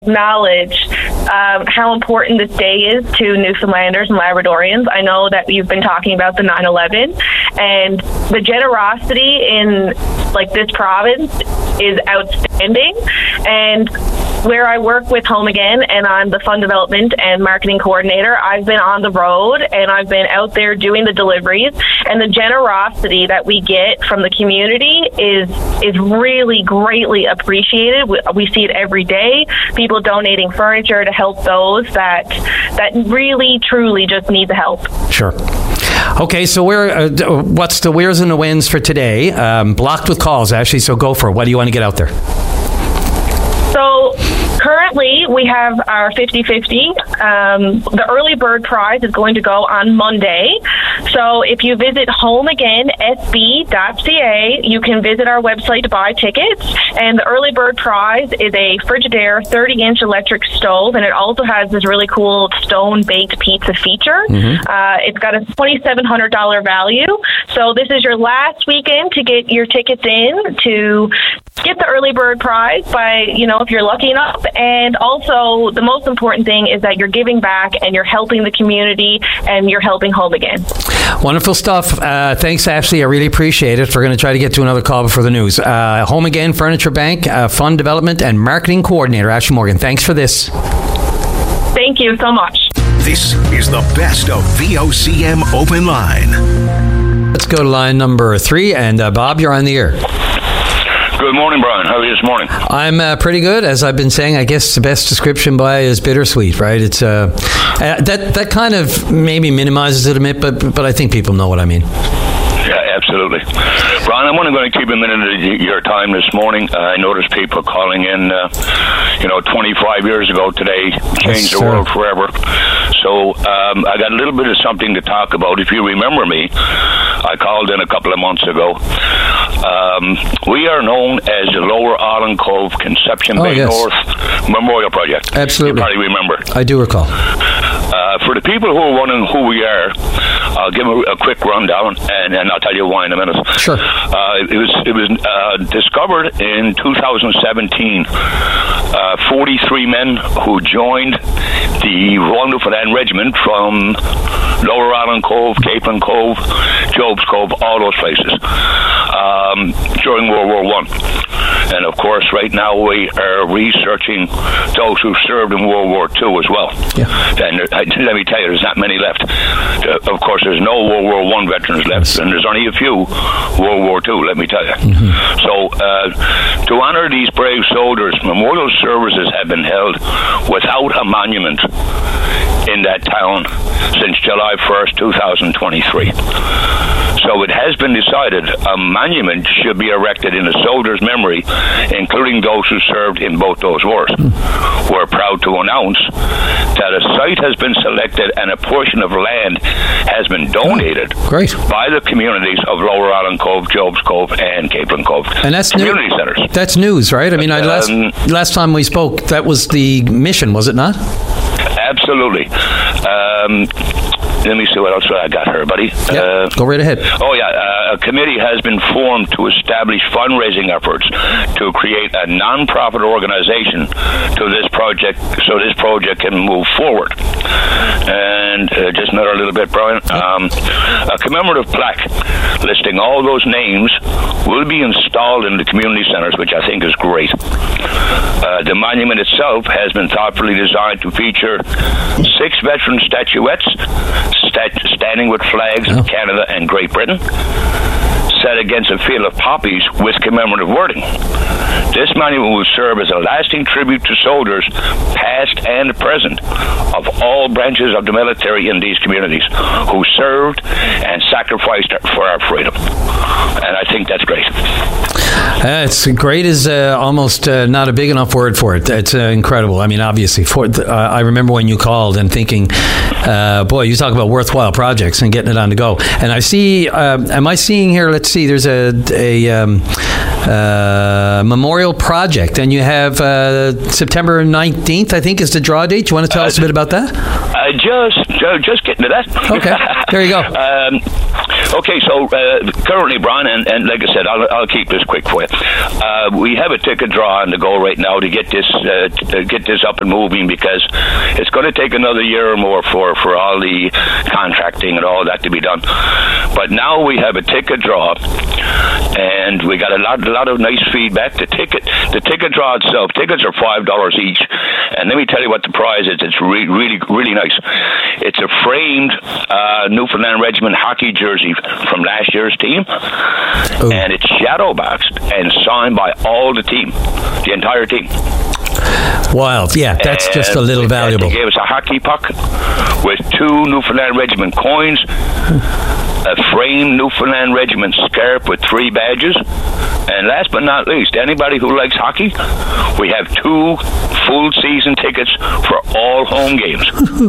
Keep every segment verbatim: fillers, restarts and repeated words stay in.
acknowledge um, how important this day is to Newfoundlanders and Labradorians. I know that you've been talking about the nine eleven, and the generosity in like this province is outstanding. And where I work with Home Again, and I'm the fund development and marketing coordinator, I've been on the road and I've been out there doing the deliveries, and the generosity that we get from the community is is really greatly appreciated. We, we see it every day. People donating furniture to help those that that really truly just need the help. Sure. Okay, so where uh, what's the where's and the wins for today? Um, blocked with calls, actually, so go for it. What do you want to get out there? So currently we have our fifty-fifty. Um, the early bird prize is going to go on Monday. So if you visit home again s b dot c a, you can visit our website to buy tickets. And the early bird prize is a Frigidaire thirty inch electric stove, and it also has this really cool stone baked pizza feature. Mm-hmm. Uh, it's got a twenty-seven hundred dollars value. So this is your last weekend to get your tickets in to get the early bird prize by, you know, if you're lucky enough. And also the most important thing is that you're giving back and you're helping the community and you're helping Home Again. Wonderful stuff. Uh, thanks, Ashley. I really appreciate it. We're going to try to get to another call before the news. Uh, Home Again Furniture Bank, uh, Fund Development and Marketing Coordinator, Ashley Morgan. Thanks for this. Thank you so much. This is the best of V O C M Open Line. Let's go to line number three. And uh, Bob, you're on the air. Good morning, Brian. How are you this morning? I'm uh, pretty good. As I've been saying, I guess the best description by is bittersweet, right? It's uh, uh, that that kind of maybe minimizes it a bit, but but I think people know what I mean. Yeah, absolutely. Brian, I'm only going to keep a minute of your time this morning. Uh, I noticed people calling in, uh, you know, twenty-five years ago today, changed yes, the world forever. So um, I got a little bit of something to talk about. If you remember me, I called in a couple of months ago. Um, we are known as the Lower Island Cove Conception oh, Bay yes. North Memorial Project. Absolutely. You probably remember. I do recall. Uh, for the people who are wondering who we are, I'll give a, a quick rundown, and, and I'll tell you why in a minute. Sure. Uh, it was it was uh, discovered in two thousand seventeen. Uh, forty-three men who joined the Royal Newfoundland Regiment from Lower Island Cove, Capelin Cove, Job's Cove, all those places um, during World War One. And of course, right now we are researching those who served in World War Two as well. Yeah. And uh, let me tell you, there's not many left. Uh, of course, there's no World War One veterans left, and there's only a few World War Two, let me tell you. Mm-hmm. So, uh, to honor these brave soldiers, memorial services have been held without a monument in that town since July first, two thousand twenty-three. So it has been decided a monument should be erected in the soldiers' memory, including those who served in both those wars. We're proud to announce that a site has been selected and a portion of land has been donated oh, great. by the communities of Lower Island Cove, Job's Cove, and Capelin Cove. And that's community new, centers. That's news, right? I mean, I, last, um, last time we spoke, that was the mission, was it not? Absolutely. Um, let me see what else I got here, buddy. Yep. Uh, Go right ahead. Oh, yeah. Uh, a committee has been formed to establish fundraising efforts to create a non-profit organization to this project so this project can move forward. And uh, just another little bit, Brian. Um, a commemorative plaque listing all those names will be installed in the community centers, which I think is great. Uh, the monument itself has been thoughtfully designed to feature six veteran statuettes stat- standing with flags oh. of Canada and Great Britain, set against a field of poppies with commemorative wording. This monument will serve as a lasting tribute to soldiers, past and present, of all branches of the military in these communities who served and sacrificed for our freedom. And I think that's great. Uh, it's great is uh, almost uh, not a big enough word for it. It's uh, incredible. I mean, obviously, for uh, I remember when you called and thinking, Uh, boy, you talk about worthwhile projects and getting it on the go. And I see, uh, am I seeing here, let's see, there's a, a um, uh, memorial project, and you have uh, September nineteenth, I think, is the draw date. You want to tell uh, us a bit about that? Uh, just, uh, just getting to that. Okay, there you go. um, okay, so uh, currently, Brian, and, and like I said, I'll, I'll keep this quick for you. Uh, we have a ticket draw on the go right now to get this uh, to get this up and moving, because it's going to take another year or more for, for all the contracting and all that to be done. But now we have a ticket draw, and we got a lot, a lot of nice feedback. The ticket, the ticket draw itself, tickets are five dollars each, and let me tell you what the prize is. It's re- really, really nice. It's a framed uh, Newfoundland Regiment hockey jersey from last year's team, Ooh. and it's shadow boxed and signed by all the team, the entire team. Wild, yeah, that's and just a little valuable. They gave us a hockey puck with two Newfoundland Regiment coins, a framed Newfoundland Regiment scarf with three badges, and last but not least, anybody who likes hockey, we have two full season tickets for all home games.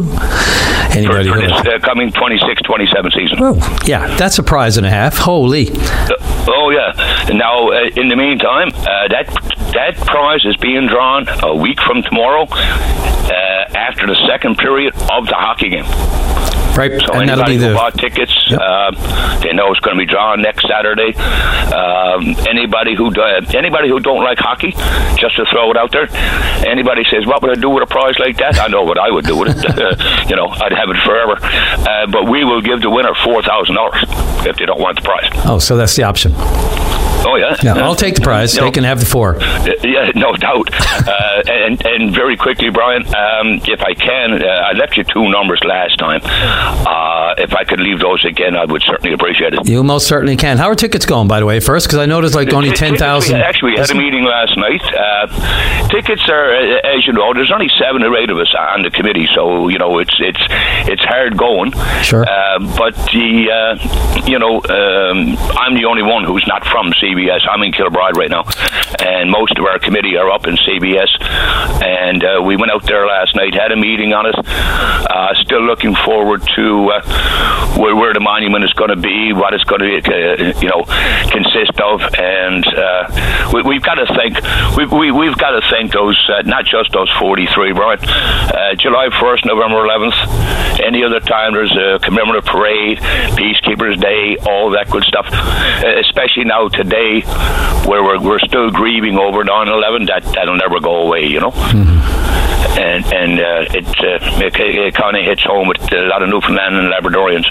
Anybody for, for who this uh, coming twenty-six twenty-seven season. Oh, yeah, that's a prize and a half. Holy. Uh, oh, yeah. Now, uh, in the meantime, uh, that that prize is being drawn a week from tomorrow uh, after the second period of the hockey game. Right, so and anybody who the... bought tickets, yep. uh, they know it's going to be drawn next Saturday. Um, anybody who uh, anybody who don't like hockey, just to throw it out there, anybody says, "What would I do with a prize like that?" I know what I would do with it. You know, I'd have it forever. Uh, but we will give the winner four thousand dollars if they don't want the prize. Oh, so that's the option. Oh, yeah. Yeah, I'll take the prize. No, they can have the four. Uh, yeah, no doubt. uh, and, and very quickly, Brian, um, if I can, uh, I left you two numbers last time. Uh, if I could leave those again, I would certainly appreciate it. You most certainly can. How are tickets going, by the way, first? Because I noticed like only ten thousand. Actually, we had a meeting last night. Uh, tickets are, as you know, there's only seven or eight of us on the committee, so, you know, it's it's it's hard going. Sure. Uh, but, the uh, you know, um, I'm the only one who's not from C B S. I'm in Kilbride right now, and most of our committee are up in C B S, and uh, we went out there last night, had a meeting on it. Uh, still looking forward to uh, where, where the monument is going to be, what it's going to uh, you know consist of, and uh, we, we've got to thank we, we, we've got to thank those uh, not just those forty-three, right? Uh, July first, November eleventh, any other time there's a commemorative parade, Peacekeepers Day, all that good stuff, uh, especially now today, where we're, we're still grieving over nine eleven, that, that'll never go away, you know. Mm-hmm. And and uh, it, uh, it, it kind of hits home with a lot of Newfoundland and Labradorians.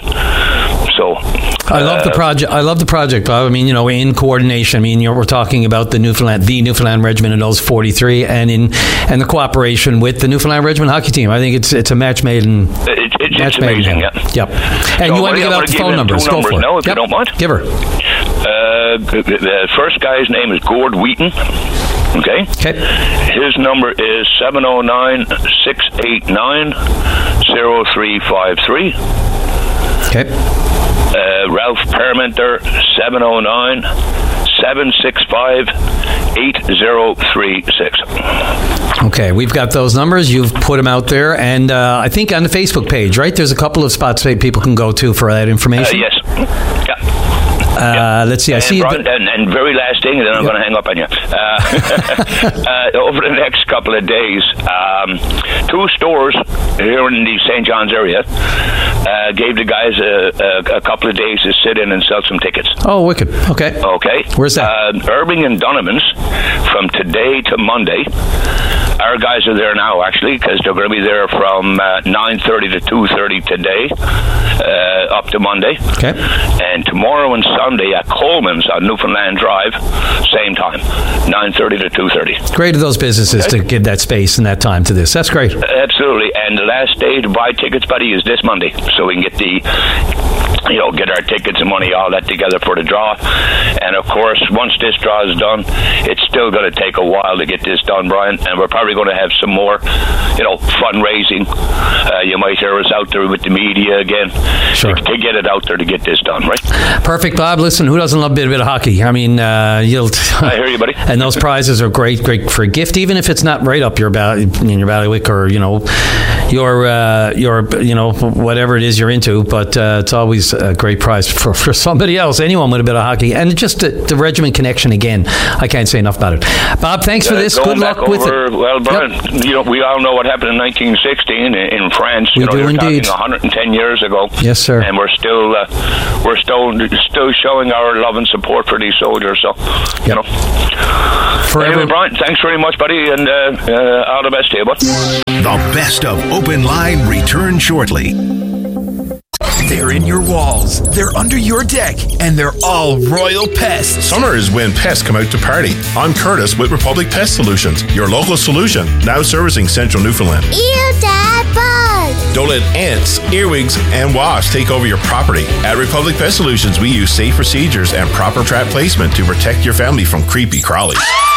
So I love uh, the project. I love the project, Bob. I mean, you know, in coordination. I mean, you know, we're talking about the Newfoundland, the Newfoundland Regiment and those forty-three, and in and the cooperation with the Newfoundland Regiment hockey team. I think it's it's a match made in. It, it, match it's made amazing. In yeah. Yep. And so you want to give out the phone numbers? Go for it. Now, if yep. you don't mind. Give her. Uh, the first guy's name is Gord Wheaton. Okay. Okay. His number is seven oh nine, six eight nine, oh three five three. Okay. Uh, Ralph Parmenter, seven oh nine, seven six five, eight oh three six. Okay, we've got those numbers. You've put them out there, and uh, I think on the Facebook page, right? There's a couple of spots that people can go to for that information. Uh, yes. Yeah. Uh, yeah. Let's see. I and see. Brian, and, and very last thing, and then I'm yeah. going to hang up on you. Uh, uh, over the next couple of days, um, two stores here in the Saint John's area uh, gave the guys a, a, a couple of days to sit in and sell some tickets. Oh, wicked. Okay. Okay. Where's that? Uh, Irving and Donovan's from today to Monday. Our guys are there now, actually, because they're going to be there from uh, nine thirty to two thirty today, uh, up to Monday. Okay. And tomorrow and Sunday at Coleman's on Newfoundland Drive, same time, nine thirty to two thirty. Great of those businesses okay. to give that space and that time to this. That's great. Absolutely. And the last day to buy tickets, buddy, is this Monday, so we can get the, you know, get our tickets and money, all that together for the draw. And of course, once this draw is done, it's still going to take a while to get this done, Brian, and we're probably going to have some more, you know, fundraising. Uh, you might hear us out there with the media again sure. to, to get it out there to get this done, right? Perfect, Bob. Listen, who doesn't love a bit, a bit of hockey? I mean, uh, you'll. I hear you, buddy. And those prizes are great, great for a gift, even if it's not right up your valley, in your bailiwick, or you know, your uh, your you know whatever it is you're into. But uh, it's always a great prize for, for somebody else, anyone with a bit of hockey, and just the, the regiment connection again. I can't say enough about it. Bob, thanks for uh, this. Good luck over, with it. Well, Brian, yep. you know, we all know what happened in nineteen sixteen in, in France. We you know, do you're indeed. talking one hundred ten years ago. Yes, sir. And we're still uh, we're still still showing our love and support for these soldiers. So, yep. you know. Forever. Anyway, Brian, thanks very much, buddy, and uh, uh, all the best to you, bud. The best of Open Line returns shortly. They're in your walls, they're under your deck, and they're all royal pests. Summer is when pests come out to party. I'm Curtis with Republic Pest Solutions, your local solution, now servicing central Newfoundland. Ew, Dad, bugs! Don't let ants, earwigs, and wasps take over your property. At Republic Pest Solutions, we use safe procedures and proper trap placement to protect your family from creepy crawlies.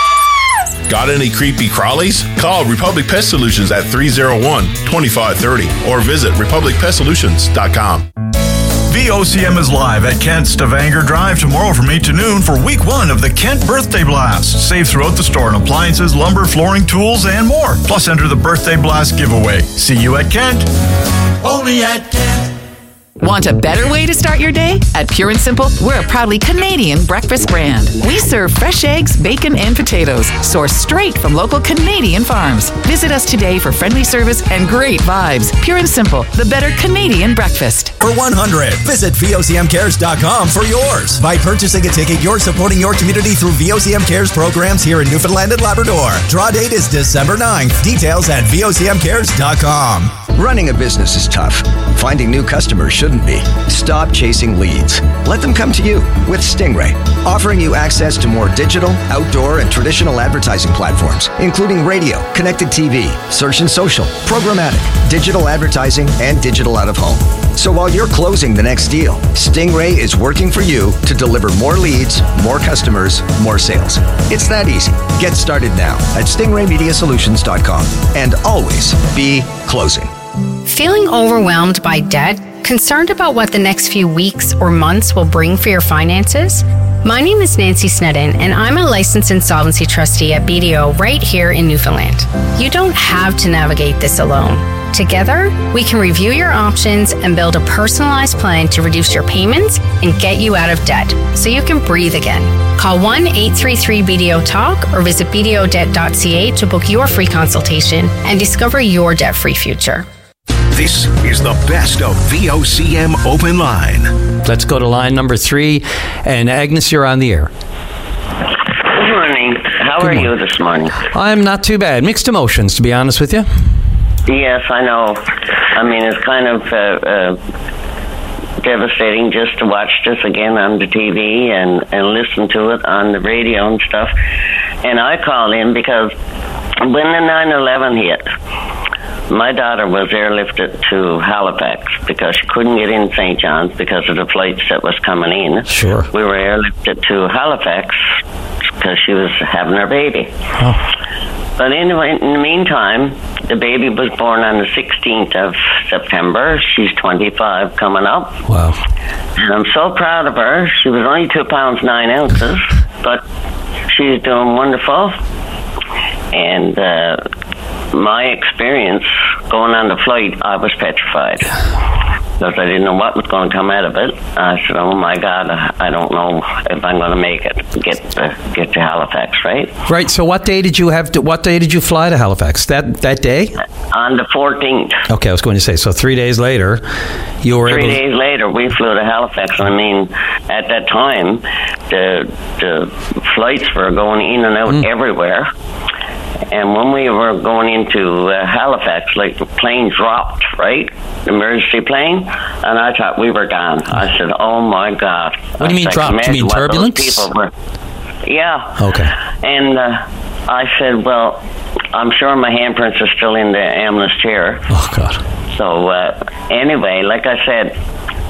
Got any creepy crawlies? Call Republic Pest Solutions at three oh one, two five three oh or visit republic pest solutions dot com. V O C M is live at Kent Stavanger Drive tomorrow from eight to noon for week one of the Kent Birthday Blast. Save throughout the store on appliances, lumber, flooring, tools, and more. Plus, enter the Birthday Blast giveaway. See you at Kent. Only at Kent. Want a better way to start your day? At Pure and Simple, we're a proudly Canadian breakfast brand. We serve fresh eggs, bacon, and potatoes, sourced straight from local Canadian farms. Visit us today for friendly service and great vibes. Pure and Simple, the better Canadian breakfast. For one hundred, visit V O C M cares dot com for yours. By purchasing a ticket, you're supporting your community through V O C M Cares programs here in Newfoundland and Labrador. Draw date is December ninth. Details at V O C M cares dot com. Running a business is tough. Finding new customers shouldn't be. Stop chasing leads. Let them come to you with Stingray, offering you access to more digital, outdoor, and traditional advertising platforms, including radio, connected T V, search and social, programmatic, digital advertising, and digital out of home. So while you're closing the next deal, Stingray is working for you to deliver more leads, more customers, more sales. It's that easy. Get started now at stingray media solutions dot com and always be closing. Feeling overwhelmed by debt? Concerned about what the next few weeks or months will bring for your finances? My name is Nancy Snedden, and I'm a licensed insolvency trustee at B D O right here in Newfoundland. You don't have to navigate this alone. Together, we can review your options and build a personalized plan to reduce your payments and get you out of debt so you can breathe again. Call one eight three three B D O talk or visit b d o debt dot c a to book your free consultation and discover your debt-free future. This is the best of V O C M Open Line. Let's go to line number three. And Agnes, you're on the air. Good morning. How Good are morning. you this morning? I'm not too bad. Mixed emotions, to be honest with you. Yes, I know. I mean, it's kind of uh, uh, devastating just to watch this again on the T V and, and listen to it on the radio and stuff. And I called in because when the nine eleven hit, my daughter was airlifted to Halifax because she couldn't get in Saint John's because of the flights that was coming in. Sure. We were airlifted to Halifax because she was having her baby. Oh. But anyway, in the meantime, the baby was born on the sixteenth of September. She's twenty-five coming up. Wow. And I'm so proud of her. She was only two pounds, nine ounces, but she's doing wonderful. And uh, my experience going on the flight, I was petrified because I didn't know what was going to come out of it. I said, "Oh my God, I don't know if I'm going to make it get to, get to Halifax." Right. Right. So, what day did you have? To, what day did you fly to Halifax? That that day? On the fourteenth. Okay, I was going to say. So, three days later, you were Three able. days later, we flew to Halifax. I mean, at that time, the the flights were going in and out mm. everywhere. And when we were going into uh, Halifax, like the plane dropped, right? The emergency plane. And I thought we were down. I said, "Oh my God." What do you mean like, dropped? Do you mean turbulence? People were, yeah. Okay. And uh, I said, "Well, I'm sure my handprints are still in the ambulance chair." Oh, God. So uh, anyway, like I said,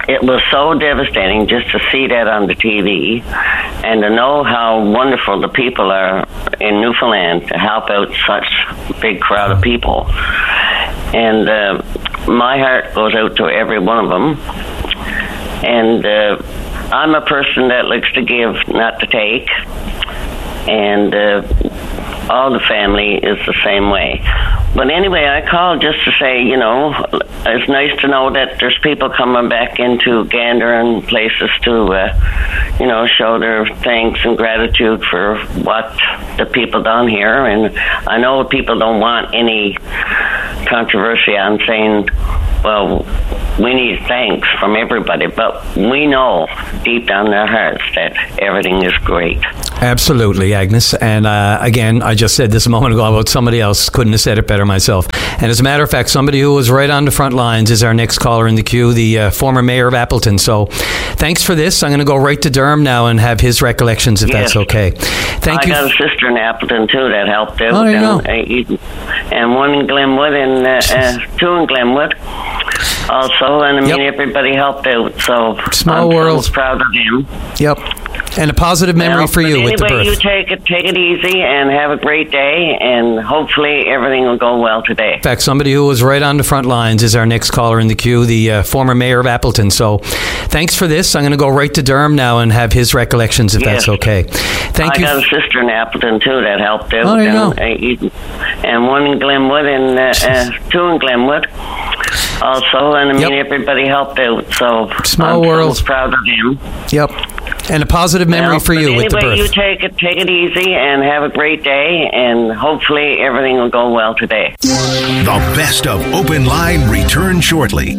it was so devastating just to see that on the T V and to know how wonderful the people are in Newfoundland to help out such a big crowd of people. And uh, my heart goes out to every one of them. And uh, I'm a person that likes to give, not to take. And uh, all the family is the same way. But anyway, I called just to say, you know, it's nice to know that there's people coming back into Gander and places to, uh, you know, show their thanks and gratitude for what the people done here. And I know people don't want any controversy on saying, well, we need thanks from everybody, but we know deep down their hearts that everything is great. Absolutely, Agnes. And uh, again, I just said this a moment ago about somebody else. Couldn't have said it better myself. And as a matter of fact, somebody who was right on the front lines is our next caller in the queue, the uh, former mayor of Appleton. So thanks for this. I'm going to go right to Durham now and have his recollections, if yes. that's okay. Thank I you. I got a sister in Appleton, too, that helped out. Oh, there you and, go. Uh, and one in Glenwood and uh, uh, two in Glenwood also. And I mean, yep. everybody helped out. So Small I'm world. so proud of them. Yep. And a positive memory well, for you anyway, with the birth. you take it, take it easy and have a great day, and hopefully everything will go well today. In fact, somebody who was right on the front lines is our next caller in the queue, the uh, former mayor of Appleton. So thanks for this. I'm going to go right to Durham now and have his recollections, if yes. that's okay. Thank I you. I got a sister in Appleton, too, that helped out. Oh, there you and, go. Uh, and one in Glenwood and uh, uh, two in Glenwood also. And I mean, yep. everybody helped out. So Small I'm world. so proud of them. Yep. And a positive memory well, for you anyway, with the birth. you take it, take it easy and have a great day, and hopefully everything will go well today. The best of Open Line return shortly.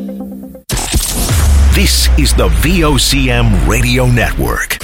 This is the V O C M Radio Network.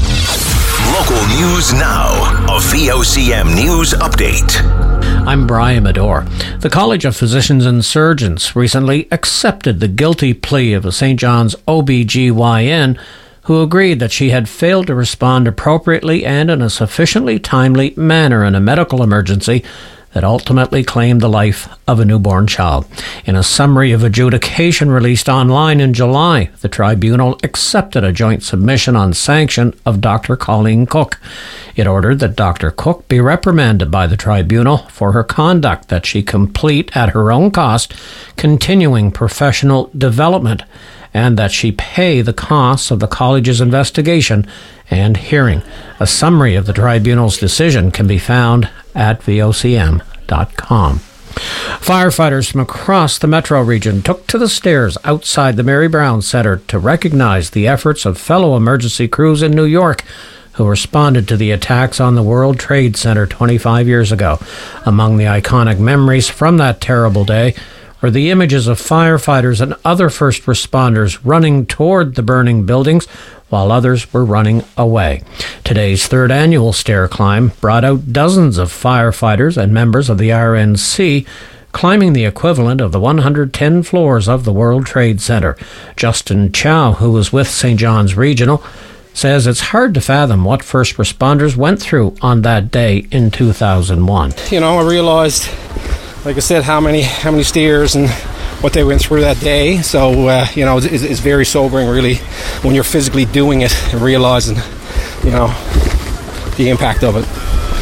Local news now. A V O C M News Update. I'm Brian Medore. The College of Physicians and Surgeons recently accepted the guilty plea of a Saint John's O B G Y N who agreed that she had failed to respond appropriately and in a sufficiently timely manner in a medical emergency that ultimately claimed the life of a newborn child. In a summary of adjudication released online in July, the tribunal accepted a joint submission on sanction of Doctor Colleen Cook. It ordered that Doctor Cook be reprimanded by the tribunal for her conduct, that she complete at her own cost continuing professional development, and that she pay the costs of the college's investigation and hearing. A summary of the tribunal's decision can be found at V O C M dot com. Firefighters from across the metro region took to the stairs outside the Mary Brown Center to recognize the efforts of fellow emergency crews in New York who responded to the attacks on the World Trade Center twenty-five years ago. Among the iconic memories from that terrible day were the images of firefighters and other first responders running toward the burning buildings while others were running away. Today's third annual stair climb brought out dozens of firefighters and members of the R N C climbing the equivalent of the one hundred ten floors of the World Trade Center. Justin Chow, who was with Saint John's Regional, says it's hard to fathom what first responders went through on that day in two thousand one. You know, I realized, like I said, how many how many stairs and what they went through that day. So, uh, you know, it's, it's very sobering, really, when you're physically doing it and realizing, you know, the impact of it.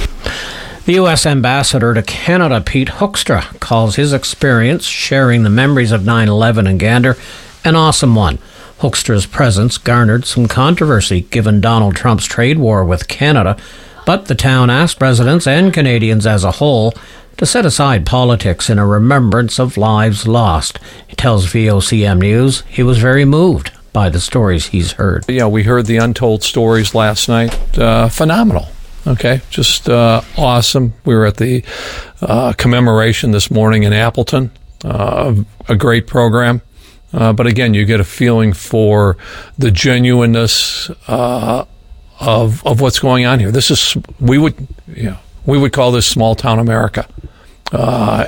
The U S Ambassador to Canada, Pete Hoekstra, calls his experience sharing the memories of nine eleven in Gander an awesome one. Hoekstra's presence garnered some controversy given Donald Trump's trade war with Canada, but the town asked residents and Canadians as a whole to set aside politics in a remembrance of lives lost. He tells V O C M News he was very moved by the stories he's heard. Yeah, we heard the untold stories last night. Uh, phenomenal. Okay, just uh, awesome. We were at the uh, commemoration this morning in Appleton. Uh, a great program. Uh, but again, you get a feeling for the genuineness uh, of of what's going on here. This is, we would, you know, we would call this small town America. Uh,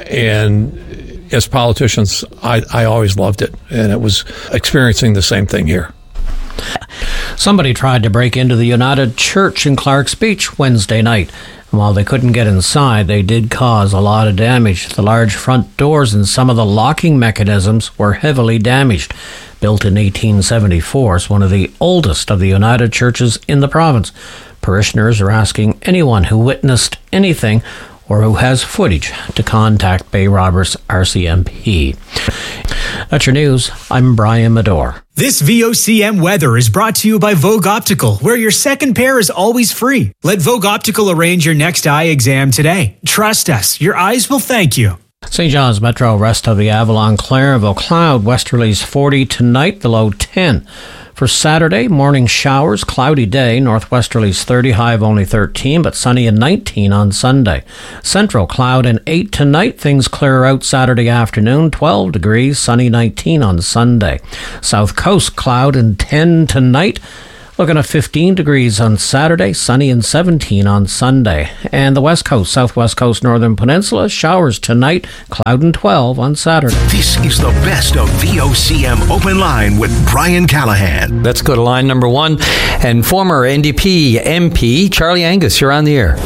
and as politicians, I, I always loved it. And it was experiencing the same thing here. Somebody tried to break into the United Church in Clark's Beach Wednesday night. And while they couldn't get inside, they did cause a lot of damage. The large front doors and some of the locking mechanisms were heavily damaged. Built in eighteen seventy-four, it's one of the oldest of the United Churches in the province. Parishioners are asking anyone who witnessed anything or who has footage to contact Bay Roberts R C M P. That's your news. I'm Brian Medore. This V O C M weather is brought to you by Vogue Optical, where your second pair is always free. Let Vogue Optical arrange your next eye exam today. Trust us, your eyes will thank you. Saint John's Metro, rest of the Avalon, Clarenville, cloud, westerlies forty tonight, the low ten. For Saturday, morning showers, cloudy day, northwesterlies thirty, high of only thirteen, but sunny and nineteen on Sunday. Central, cloud and eight tonight, things clear out Saturday afternoon, twelve degrees, sunny nineteen on Sunday. South Coast, cloud and ten tonight, looking at fifteen degrees on Saturday, sunny and seventeen on Sunday. And the West Coast, Southwest Coast, Northern Peninsula, showers tonight, cloud and twelve on Saturday. This is the best of V O C M Open Line with Brian Callahan. Let's go to line number one. And former N D P M P, Charlie Angus, you're on the air.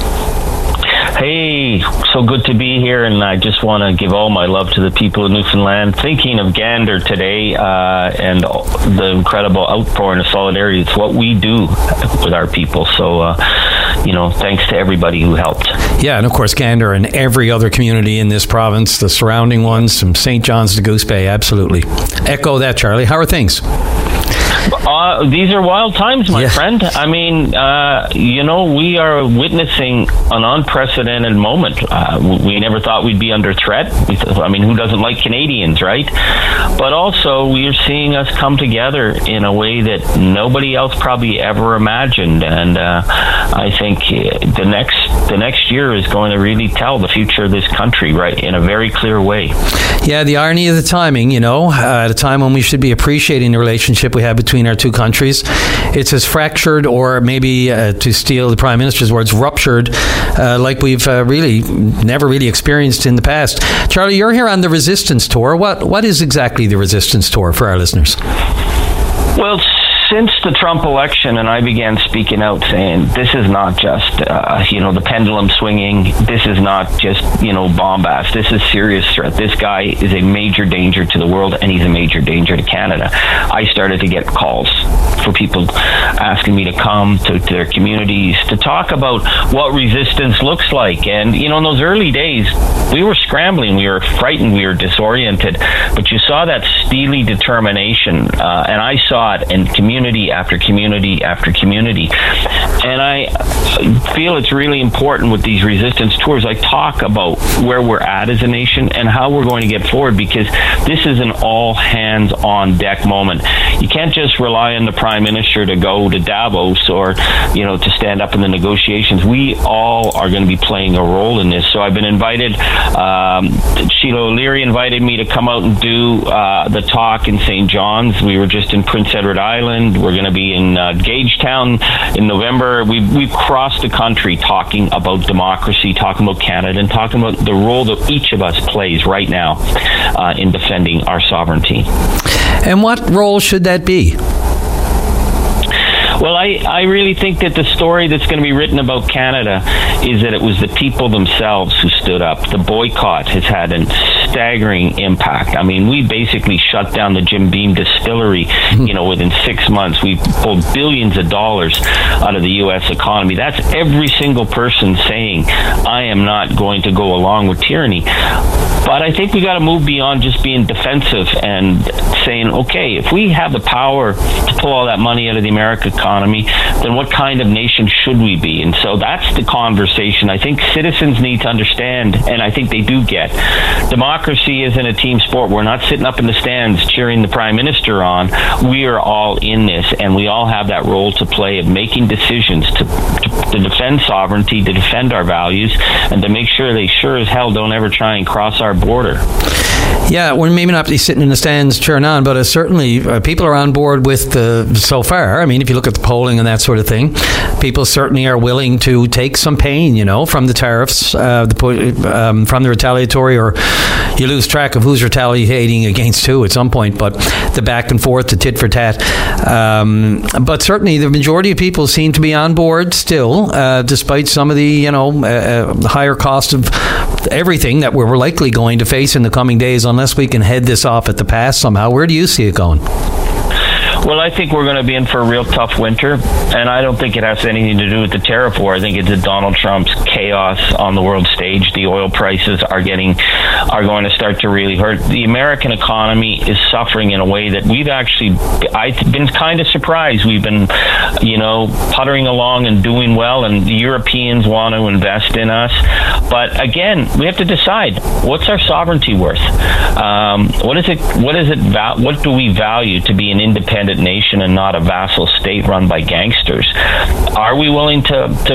Hey, so good to be here, and I just want to give all my love to the people of Newfoundland. Thinking of Gander today uh, and the incredible outpouring of solidarity, it's what we do with our people. So, uh, you know, thanks to everybody who helped. Yeah, and of course, Gander and every other community in this province, the surrounding ones, from Saint John's to Goose Bay, absolutely. Echo that, Charlie. How are things? Uh, these are wild times, my yeah. friend. I mean, uh, you know, we are witnessing an unprecedented moment. Uh, we never thought we'd be under threat. We th- I mean, who doesn't like Canadians, right? But also, we are seeing us come together in a way that nobody else probably ever imagined. And uh, I think the next the next year is going to really tell the future of this country, right, in a very clear way. Yeah, the irony of the timing, you know, uh, at a time when we should be appreciating the relationship we have between our two countries, it's as fractured, or maybe uh, to steal the Prime Minister's words, ruptured, uh, like we've uh, really never really experienced in the past. Charlie, you're here on the Resistance Tour. What What is exactly the Resistance Tour for our listeners? Well, since the Trump election, and I began speaking out saying, this is not just, uh, you know, the pendulum swinging. This is not just, you know, bombast. This is serious threat. This guy is a major danger to the world, and he's a major danger to Canada. I started to get calls for people asking me to come to, to their communities to talk about what resistance looks like. And, you know, in those early days, we were scrambling. We were frightened. We were disoriented. But you saw that steely determination, uh, and I saw it in community after community after community. And I feel it's really important with these resistance tours. I talk about where we're at as a nation and how we're going to get forward, because this is an all hands on deck moment. You can't just rely on the Prime Minister to go to Davos or, you know, to stand up in the negotiations. We all are going to be playing a role in this. So I've been invited. Um, Sheila O'Leary invited me to come out and do uh, the talk in Saint John's. We were just in Prince Edward Island. We're going to be in uh, Gagetown in November. We've, we've crossed the country talking about democracy, talking about Canada, and talking about the role that each of us plays right now uh, in defending our sovereignty. And what role should that be? Well, I, I really think that the story that's going to be written about Canada is that it was the people themselves who stood up. The boycott has had a staggering impact. I mean, we basically shut down the Jim Beam distillery, you know, within six months. We pulled billions of dollars out of the U S economy. That's every single person saying, I am not going to go along with tyranny. But I think we got to move beyond just being defensive and saying, okay, if we have the power to pull all that money out of the American economy, then what kind of nation should we be? And so that's the conversation I think citizens need to understand, and I think they do get. Democracy isn't a team sport. We're not sitting up in the stands cheering the Prime Minister on. We are all in this, and we all have that role to play of making decisions to, to, to defend sovereignty, to defend our values, and to make sure they sure as hell don't ever try and cross our border. Yeah, we're maybe not be sitting in the stands cheering on, but uh, certainly uh, people are on board with the so far. I mean, if you look at the polling and that sort of thing, people certainly are willing to take some pain, you know, from the tariffs, uh, the um, from the retaliatory, or you lose track of who's retaliating against who at some point, but the back and forth, the tit for tat. Um, but certainly the majority of people seem to be on board still, uh, despite some of the, you know, uh, higher cost of everything that we're likely going to face in the coming days, unless we can head this off at the pass somehow. Where do you see it going? Well, I think we're going to be in for a real tough winter, and I don't think it has anything to do with the tariff war. I think it's a Donald Trump's chaos on the world stage. The oil prices are getting are going to start to really hurt. The American economy is suffering in a way that we've actually, I've been kind of surprised. We've been, you know, puttering along and doing well, and the Europeans want to invest in us. But again, we have to decide, what's our sovereignty worth? Um, what is it? What is it? What do we value to be an independent nation and not a vassal state run by gangsters? Are we willing to to,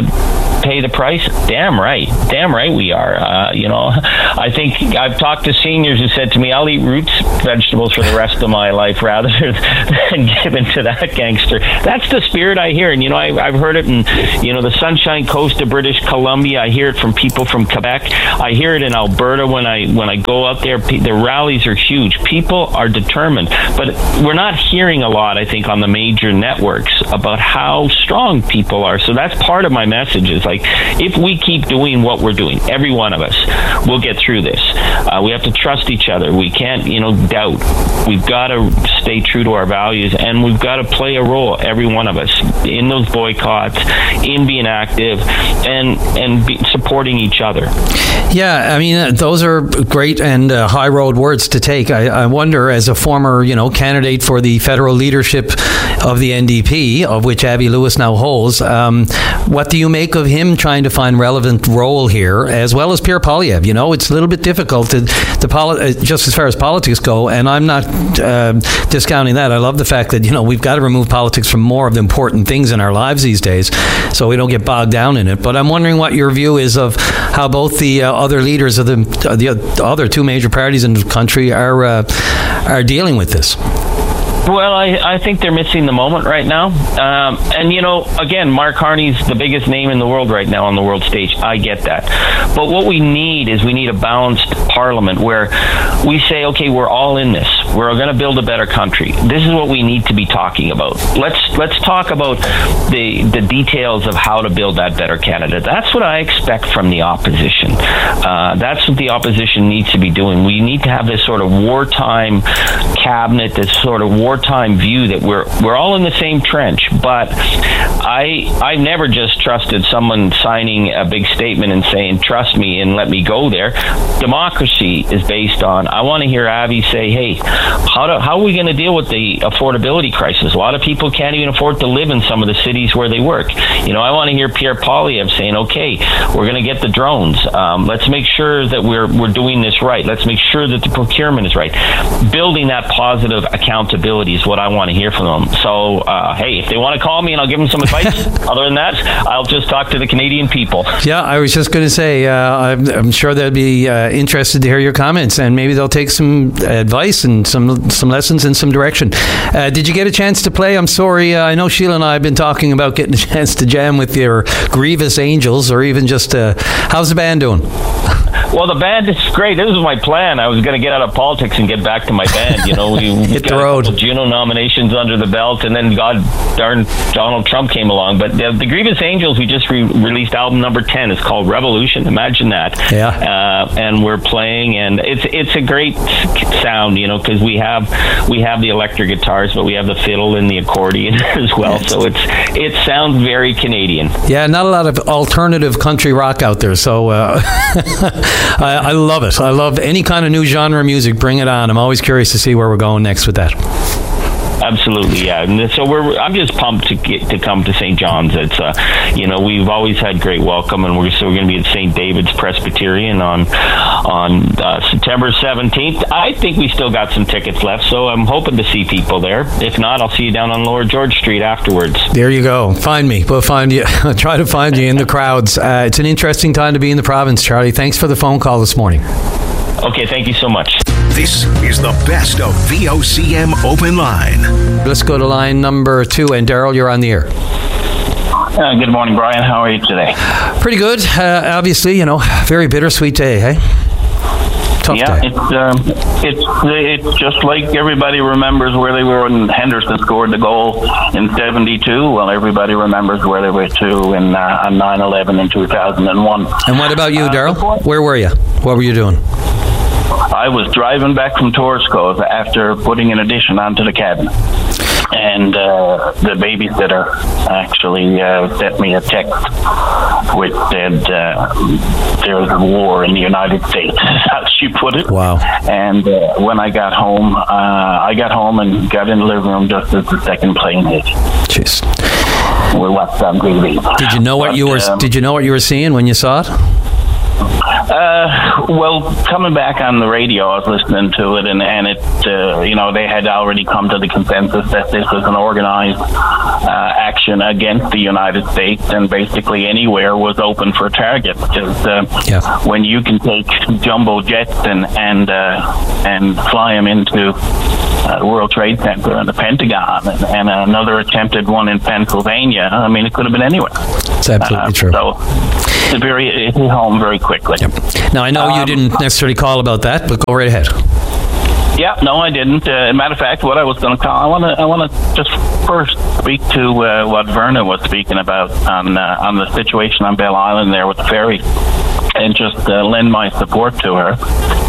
to pay the price? Damn right, damn right we are. Uh, you know, I think I've talked to seniors who said to me, "I'll eat roots vegetables for the rest of my life rather than give in to that gangster." That's the spirit I hear, and you know, I, I've heard it in, you know, the Sunshine Coast of British Columbia. I hear it from people from Quebec. I hear it in Alberta when I when I go out there. The rallies are huge. People are determined, but we're not hearing a lot, I think, on the major networks about how strong people are. So that's part of my message, is like, if we keep doing what we're doing, every one of us will get through this. Uh, we have to trust each other. We can't, you know, doubt. We've got to stay true to our values, and we've got to play a role, every one of us, in those boycotts, in being active, and and be supporting each other. Yeah, I mean, those are great and uh, high road words to take. I, I wonder, as a former, you know, candidate for the federal leadership of the N D P, of which Avi Lewis now holds, um, what do you make of him trying to find relevant role here, as well as Pierre Poilievre? You know, it's a little bit difficult to, to poli- just as far as politics go, and I'm not uh, discounting that. I love the fact that, you know, we've got to remove politics from more of the important things in our lives these days, so we don't get bogged down in it. But I'm wondering what your view is of how both the uh, other leaders of the, uh, the other two major parties in the country are uh, are dealing with this. Well, I, I think they're missing the moment right now. Um, and, you know, again, Mark Carney's the biggest name in the world right now on the world stage. I get that. But what we need is we need a balanced parliament where we say, okay, we're all in this. We're going to build a better country. This is what we need to be talking about. Let's let's talk about the, the details of how to build that better Canada. That's what I expect from the opposition. Uh, that's what the opposition needs to be doing. We need to have this sort of wartime cabinet, this sort of war time view that we're we're all in the same trench. But I I've never just trusted someone signing a big statement and saying, trust me and let me go there. Democracy is based on, I want to hear Avi say, hey, how do, how are we going to deal with the affordability crisis? A lot of people can't even afford to live in some of the cities where they work. You know, I want to hear Pierre Poilievre saying, okay, we're going to get the drones. Um, let's make sure that we're we're doing this right. Let's make sure that the procurement is right. Building that positive accountability is what I want to hear from them. So, uh, hey, if they want to call me and I'll give them some advice, other than that, I'll just talk to the Canadian people. Yeah, I was just going to say, uh, I'm, I'm sure they'll be uh, interested to hear your comments, and maybe they'll take some advice and some some lessons and some direction. Uh, did you get a chance to play? I'm sorry, uh, I know Sheila and I have been talking about getting a chance to jam with your Grievous Angels, or even just, uh, how's the band doing? Well, the band is great. This was my plan. I was going to get out of politics and get back to my band. You know, we hit got the road. A couple Juno nominations under the belt, and then God darn Donald Trump came along. But the, the Grievous Angels, we just re- released album number ten. It's called Revolution. Imagine that. Yeah. Uh, and we're playing, and it's it's a great sound, you know, because we have we have the electric guitars, but we have the fiddle and the accordion as well. So it's it sounds very Canadian. Yeah, not a lot of alternative country rock out there, so uh, I, I love it. I love any kind of new genre of music. Bring it on. I'm always curious to see where we're going next with that. Absolutely, yeah. And so we're. I'm just pumped to get to come to Saint John's. It's, uh, you know, we've always had great welcome, and we're so we're going to be at Saint David's Presbyterian on on uh, September seventeenth. I think we still got some tickets left, so I'm hoping to see people there. If not, I'll see you down on Lower George Street afterwards. There you go. Find me. We'll find you. I'll try to find you in the crowds. Uh, it's an interesting time to be in the province, Charlie. Thanks for the phone call this morning. Okay, thank you so much. This is the best of V O C M Open Line. Let's go to line number two. And Daryl, you're on the air. Uh, good morning, Brian. How are you today? Pretty good. Uh, obviously, you know, very bittersweet day, hey? Tough yeah, day. it's um, it's it's just like everybody remembers where they were when Henderson scored the goal in seventy-two. Well, everybody remembers where they were too in uh, on nine eleven in two thousand one. And what about you, uh, Daryl? Where were you? What were you doing? I was driving back from Torsco after putting an addition onto the cabin. And uh, the babysitter actually uh, sent me a text which said uh, there's a war in the United States, as she put it. Wow. And uh, when I got home, uh, I got home and got in the living room just as the second plane hit. Jeez. We watched on T V. Did you know what but, you were? Um, did you know what you were seeing when you saw it? Uh, well, coming back on the radio, I was listening to it, and, and it, uh, you know, they had already come to the consensus that this was an organized uh, action against the United States, and basically anywhere was open for target. Because uh, yeah. when you can take jumbo jets and and uh, and fly them into uh, the World Trade Center and the Pentagon, and, and another attempted one in Pennsylvania, I mean, it could have been anywhere. It's absolutely uh, true. So it's very it hit home very quickly. Yep. Now, I know um, you didn't necessarily call about that, but go right ahead. Yeah, no, I didn't. Uh, matter of fact, what I was going to call, I want to, I want to just first speak to uh, what Verna was speaking about on uh, on the situation on Bell Island there with the ferry, and just uh, lend my support to her.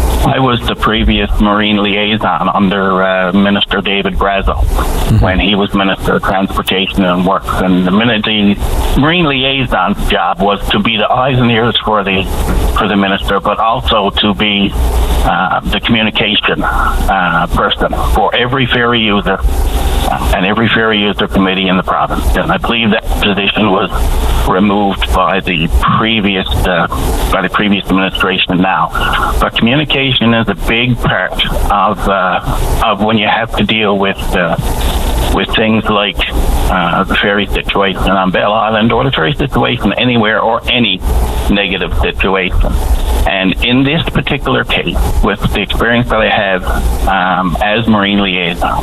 I was the previous Marine liaison under uh, Minister David Brazo mm-hmm. when he was Minister of Transportation and Works. And the minute the Marine liaison's job was to be the eyes and ears for the for the minister, but also to be uh, the communication uh, person for every ferry user uh, and every ferry user committee in the province. And I believe that position was removed by the previous uh, by the previous administration now. But communication is a big part of uh, of when you have to deal with uh, with things like uh, the ferry situation on Bell Island, or the ferry situation anywhere, or any negative situation. And in this particular case, with the experience that I have um, as Marine liaison,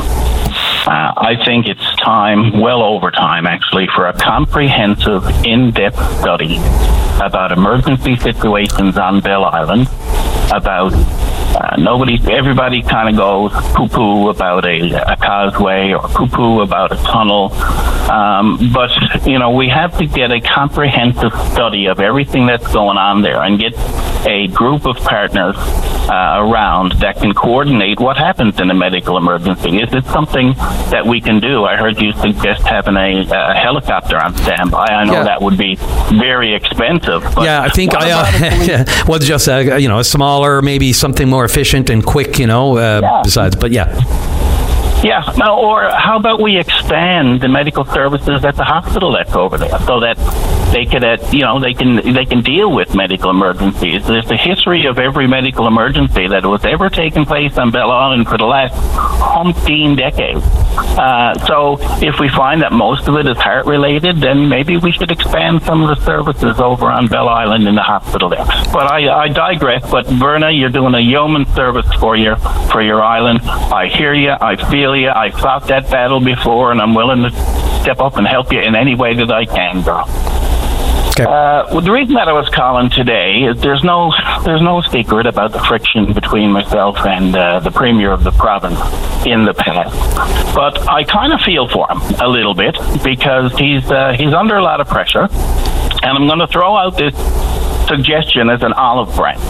Uh, I think it's time, well over time actually, for a comprehensive, in-depth study about emergency situations on Bell Island, about uh, nobody, everybody kind of goes poo-poo about a, a causeway or poo-poo about a tunnel, um, but, you know, we have to get a comprehensive study of everything that's going on there and get a group of partners uh, around that can coordinate what happens in a medical emergency. Is it something that we can do? I heard you suggest having a, a helicopter on standby. I know yeah. that would be very expensive. But yeah, I think I uh, well, just uh, you know, a smaller, maybe something more efficient and quick. You know, uh, yeah. besides, but yeah. Yeah, no, or how about we expand the medical services at the hospital that's over there, so that they could, uh, you know, they can they can deal with medical emergencies. There's a history of every medical emergency that was ever taken place on Bell Island for the last umpteen decades. Uh, so if we find that most of it is heart related, then maybe we should expand some of the services over on Bell Island in the hospital there. But I, I digress. But Verna, you're doing a yeoman service for your for your island. I hear you. I feel you. I fought that battle before, and I'm willing to step up and help you in any way that I can, girl. Okay. Uh, well, the reason that I was calling today is there's no there's no secret about the friction between myself and uh, the Premier of the province in the past. But I kind of feel for him a little bit, because he's uh, he's under a lot of pressure, and I'm going to throw out this suggestion as an olive branch.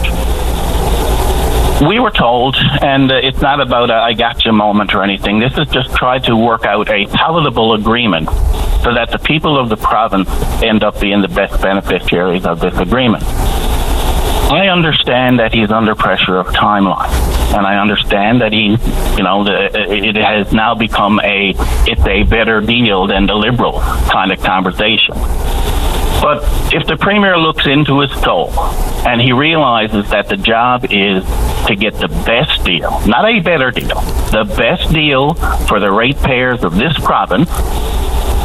We were told, and uh, it's not about a I gotcha moment or anything, this is just try to work out a palatable agreement so that the people of the province end up being the best beneficiaries of this agreement. I understand that he's under pressure of timeline, and I understand that he, you know, the, it has now become a, it's a better deal than the Liberal kind of conversation. But if the Premier looks into his soul and he realizes that the job is to get the best deal, not a better deal, the best deal for the ratepayers of this province,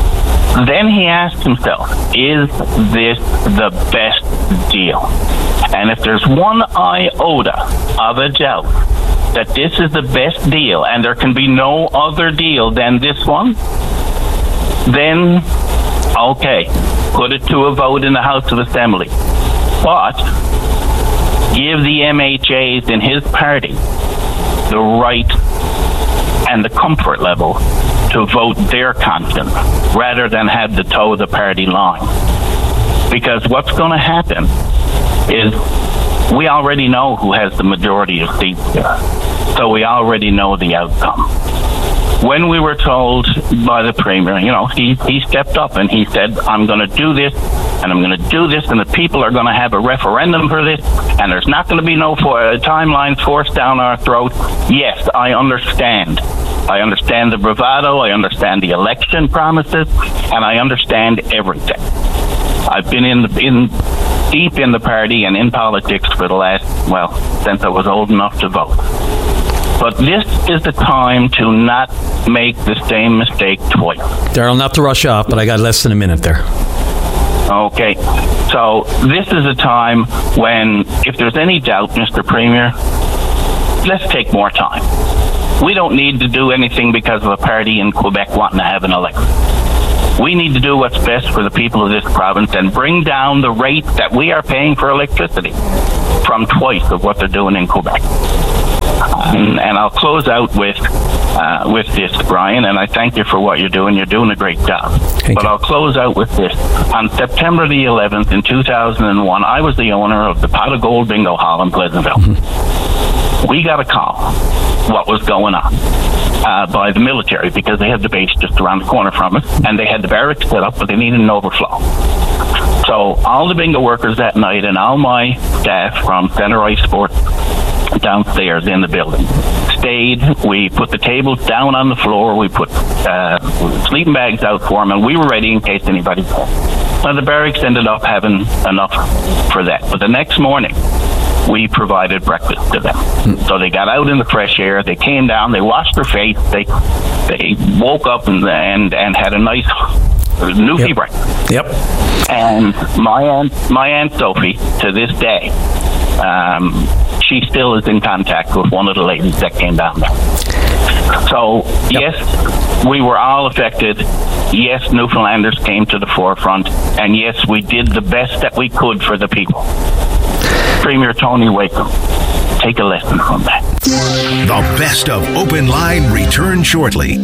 then he asks himself, is this the best deal? And if there's one iota of a doubt that this is the best deal and there can be no other deal than this one, then okay, put it to a vote in the House of Assembly. But give the M H As in his party the right and the comfort level to vote their conscience rather than have to toe the party line. Because what's going to happen is we already know who has the majority of seats here. So we already know the outcome. When we were told by the Premier, you know, he, he stepped up and he said, I'm going to do this, and I'm going to do this, and the people are going to have a referendum for this, and there's not going to be no for, uh, timelines forced down our throat. Yes, I understand. I understand the bravado, I understand the election promises, and I understand everything. I've been in, the, in deep in the party and in politics for the last, well, since I was old enough to vote. But this is the time to not make the same mistake twice. Daryl, not to rush off, but I got less than a minute there. Okay. So this is a time when, if there's any doubt, Mister Premier, let's take more time. We don't need to do anything because of a party in Quebec wanting to have an election. We need to do what's best for the people of this province and bring down the rate that we are paying for electricity from twice of what they're doing in Quebec. And, and I'll close out with uh, with this, Brian, and I thank you for what you're doing. You're doing a great job. Thank but you. I'll close out with this. On September the eleventh in two thousand one, I was the owner of the Pot of Gold Bingo Hall in Pleasantville. Mm-hmm. We got a call what was going on uh, by the military because they had the base just around the corner from us, and they had the barracks set up, but they needed an overflow. So all the bingo workers that night and all my staff from Center Ice Sports downstairs in the building stayed. We put the tables down on the floor. We put uh, sleeping bags out for them, and we were ready in case anybody called. Now, the barracks ended up having enough for that. But the next morning, we provided breakfast to them. Mm. So they got out in the fresh air. They came down. They washed their face. They they woke up and and, and had a nice newfie yep. breakfast. Yep. And my aunt, my aunt Sophie, to this day, um, she still is in contact with one of the ladies that came down there. So, yep. yes, we were all affected. Yes, Newfoundlanders came to the forefront. And yes, we did the best that we could for the people. Premier Tony Wakeham, take a lesson from that. The best of Open Line return shortly.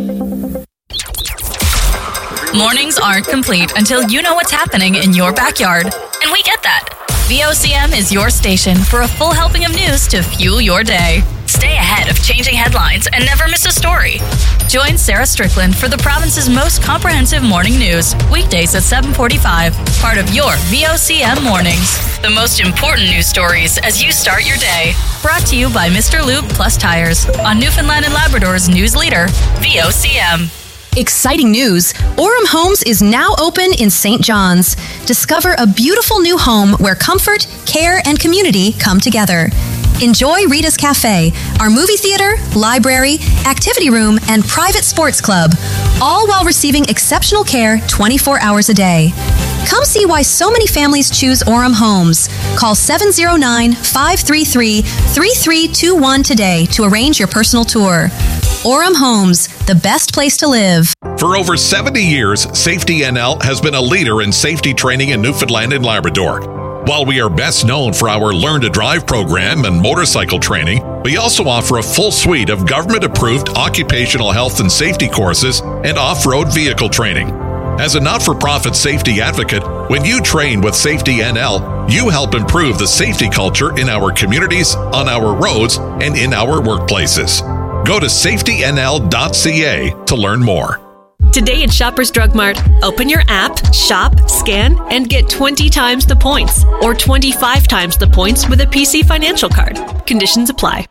Mornings aren't complete until you know what's happening in your backyard. And we get that. V O C M is your station for a full helping of news to fuel your day. Stay ahead of changing headlines and never miss a story. Join Sarah Strickland for the province's most comprehensive morning news, weekdays at seven forty-five, part of your V O C M Mornings. The most important news stories as you start your day. Brought to you by Mister Lube Plus Tires on Newfoundland and Labrador's news leader, V O C M. Exciting news! Orem Homes is now open in Saint John's. Discover a beautiful new home where comfort, care, and community come together. Enjoy Rita's Cafe, our movie theater, library, activity room, and private sports club, all while receiving exceptional care twenty-four hours a day. Come see why so many families choose Orem Homes. Call seven oh nine, five three three, three three two one today to arrange your personal tour. Orem Homes, the best place to live. For over seventy years, Safety N L has been a leader in safety training in Newfoundland and Labrador. While we are best known for our Learn to Drive program and motorcycle training, we also offer a full suite of government-approved occupational health and safety courses and off-road vehicle training. As a not-for-profit safety advocate, when you train with Safety N L, you help improve the safety culture in our communities, on our roads, and in our workplaces. Go to safety n l dot c a to learn more. Today at Shoppers Drug Mart, open your app, shop, scan, and get twenty times the points or twenty-five times the points with a P C Financial Card. Conditions apply.